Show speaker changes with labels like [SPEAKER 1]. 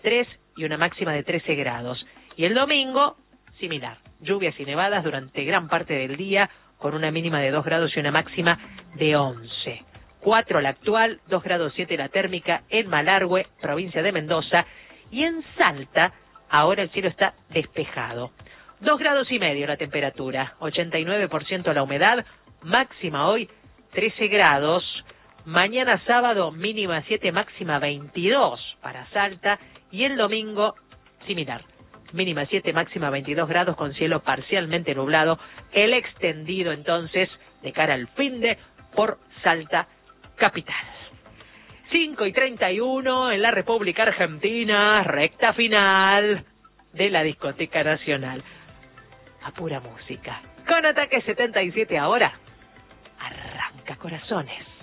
[SPEAKER 1] 3 y una máxima de 13 grados. Y el domingo, similar, lluvias y nevadas durante gran parte del día, con una mínima de 2 grados y una máxima de 11. 4 la actual, 2 grados 7 la térmica en Malargüe, provincia de Mendoza, y en Salta, ahora el cielo está despejado. 2 grados y medio la temperatura, 89% la humedad, máxima hoy 13 grados, mañana sábado mínima 7, máxima 22 para Salta, y el domingo similar, mínima 7, máxima 22 grados con cielo parcialmente nublado, el extendido entonces de cara al finde por Salta capital. 5:31 en la República Argentina, recta final de la discoteca nacional. A pura música. Con Ataque 77 ahora, arranca corazones.